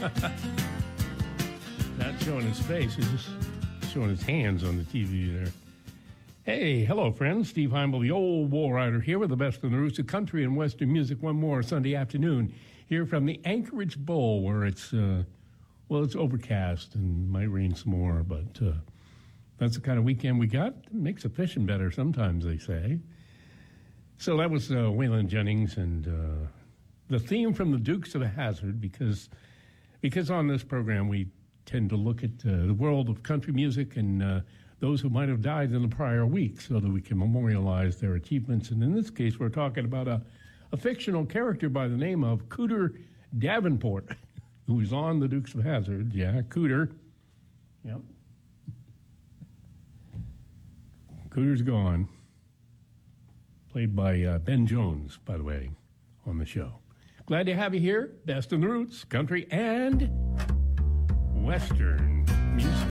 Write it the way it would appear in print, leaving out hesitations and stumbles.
Not showing his face, he's just showing his hands on the TV there. Hey, hello, friends. Steve Heimel, the old Wall Rider, here with the best in the roots of country and western music one more Sunday afternoon here from the Anchorage Bowl, where it's overcast and might rain some more, but that's the kind of weekend we got. It makes the fishing better sometimes, they say. So that was Waylon Jennings and the theme from the Dukes of Hazzard, because on this program we tend to look at the world of country music and those who might have died in the prior week so that we can memorialize their achievements. And in this case, we're talking about a fictional character by the name of Cooter Davenport, who was on the Dukes of Hazzard. Yeah, Cooter. Yep. Cooter's gone. Played by Ben Jones, by the way, on the show. Glad to have you here. Best in the roots, country and western music.